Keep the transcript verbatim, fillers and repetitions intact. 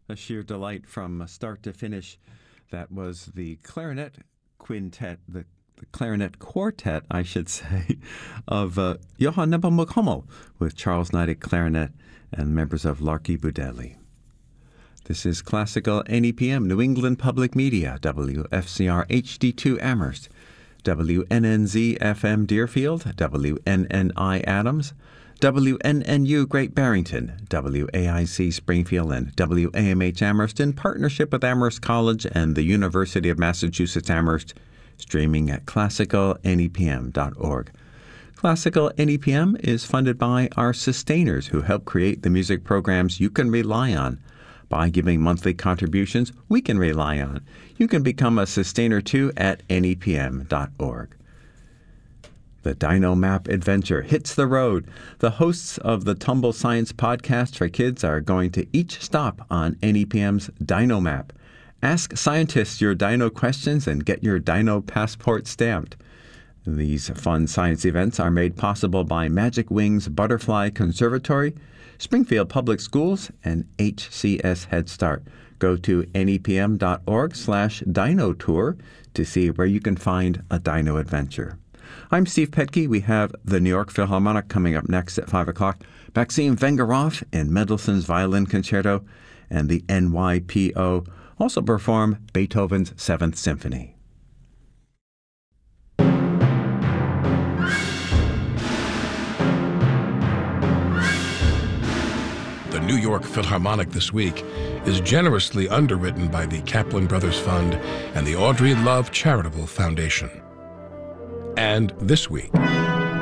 A sheer delight from start to finish. That was the clarinet quintet, the, the clarinet quartet, I should say, of uh, Johann Nepomuk Hummel with Charles Knight at clarinet and members of Larky Budelli. This is Classical N E P M, New England Public Media, W F C R H D two Amherst, W N N Z F M Deerfield, W N N I Adams, W N N U Great Barrington, W A I C Springfield, and W A M H Amherst in partnership with Amherst College and the University of Massachusetts Amherst, streaming at classical N E P M dot org. Classical N E P M is funded by our sustainers who help create the music programs you can rely on. By giving monthly contributions we can rely on. You can become a sustainer too at N E P M dot org. The Dino Map adventure hits the road. The hosts of the Tumble Science podcast for kids are going to each stop on N E P M's Dino Map. Ask scientists your dino questions and get your dino passport stamped. These fun science events are made possible by Magic Wings Butterfly Conservatory, Springfield Public Schools, and H C S Head Start. Go to N E P M dot org slash dino tour to see where you can find a dino adventure. I'm Steve Petke. We have the New York Philharmonic coming up next at five o'clock, Maxim Vengerov in Mendelssohn's Violin Concerto, and the N Y P O also perform Beethoven's Seventh Symphony. The New York Philharmonic this week is generously underwritten by the Kaplan Brothers Fund and the Audrey Love Charitable Foundation. And this week,